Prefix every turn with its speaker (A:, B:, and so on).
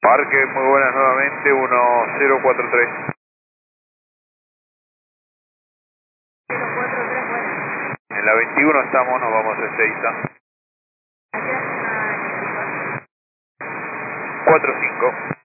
A: Parque, muy buenas nuevamente, 1043.
B: 043, bueno.
A: En la 21 estamos, nos vamos a Ezeiza.
B: ¿A qué hora se va a
A: 45.